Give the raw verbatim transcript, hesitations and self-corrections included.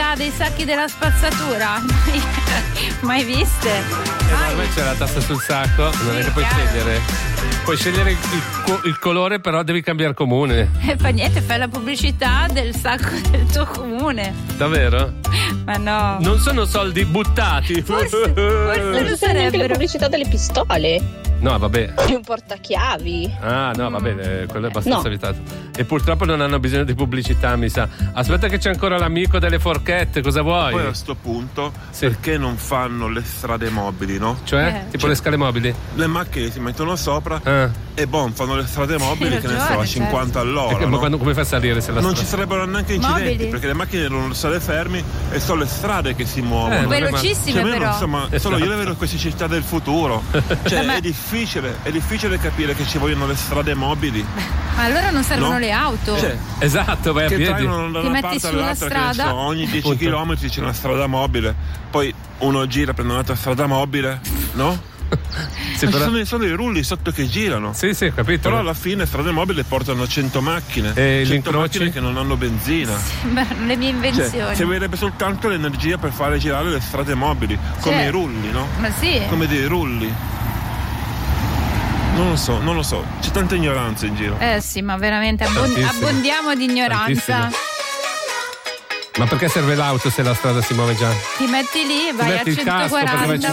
pubblicità dei sacchi della spazzatura? Mai viste? Eh, ormai c'è la tassa sul sacco, non è che puoi scegliere. Puoi scegliere il, il, il colore, però devi cambiare comune. E fa niente, fai la pubblicità del sacco del tuo comune. Davvero? Ma no. Non sono soldi buttati. Forse, forse Non lo ci sono neanche le sarebbero. pubblicità delle pistole, No, vabbè. di un portachiavi. Ah, no, va bene, quello è abbastanza No. evitato. E purtroppo non hanno bisogno di pubblicità, mi sa. Aspetta che c'è ancora l'amico delle forchette, cosa vuoi? Poi a sto punto, Sì. perché non fanno le strade mobili, no? Cioè? Eh. Tipo le scale mobili? Le macchine si mettono sopra Ah. e boh, fanno le strade mobili Hai che ne so, ragione, a cinquanta E all'ora, che- ma no? quando, come fai a salire se la Non ci strada- sarebbero neanche incidenti, Mobili? perché le macchine devono stare fermi e sono le strade che si muovono. Eh, vabbè, Velocissime Cioè, almeno, però. insomma, solo io le vedo queste città del futuro. Cioè, Ma- è difficile, è difficile capire che ci vogliono le strade mobili. Ma allora non servono No. le auto. Cioè, Esatto, vai a che piedi. trainano da Ti una metti parte sulla all'altra, che ne strada. so, ogni dieci Appunto. chilometri c'è una strada mobile. Poi uno gira, prende un'altra strada mobile, no? Sì, Ma però- ci sono, sono i rulli sotto che girano. sì, sì, ho capito. Però alla fine strade mobili portano cento macchine. E gli cento incroci? macchine che non hanno benzina. Beh, le mie Cioè, invenzioni. servirebbe soltanto l'energia per fare girare le strade mobili, come Cioè. i rulli, no? Ma sì. Come dei rulli. Non lo so, non lo so. C'è tanta ignoranza in giro. Eh sì, ma veramente abbon- Tantissimo. abbondiamo di ignoranza. Tantissimo. Ma perché serve l'auto se la strada si muove già? Ti metti lì, vai metti a il casco perché vai centoquaranta.